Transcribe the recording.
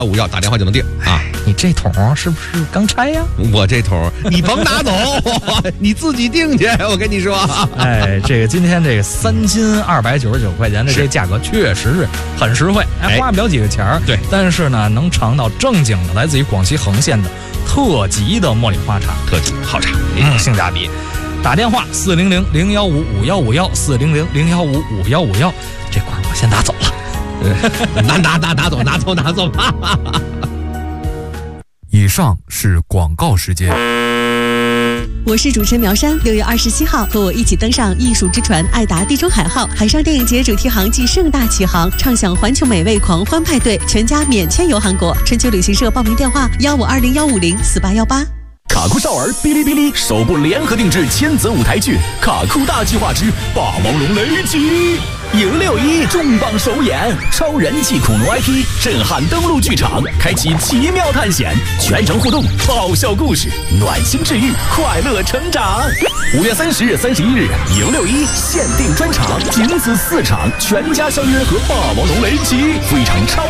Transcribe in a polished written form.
5要打电话就能定啊！ 你这桶是不是刚拆呀？ 我这桶你甭拿走，你自己定去。我跟你说， 这个今天这个3斤299块钱的这价格确实是很实惠，花不了几个钱儿。 对， 但是呢，能尝到正经的来自于广西横县的特级的茉莉花茶， 特级好茶， 性价比。打电话400-015-5151，400-015-5151，这块我先拿走了。 拿走。 以上是广告时间。 我是主持人苗山，6月27号和我一起登上艺术之船爱达地中海号海上电影节主题航季盛大启航，畅享环球美味狂欢派对，全家免签游韩国。春秋旅行社报名电话1520-150-4818。 卡酷少儿哔哩哔哩首部联合定制千泽舞台剧《卡酷大计划之霸王龙雷击》，迎6·1重磅首演，超人气恐龙 IP 震撼登陆剧场，开启奇妙探险，全程互动，爆笑故事，暖心治愈，快乐成长。5月30日、31日，迎6·1限定专场，仅此4场，全家相约和霸王龙雷击，赴一场超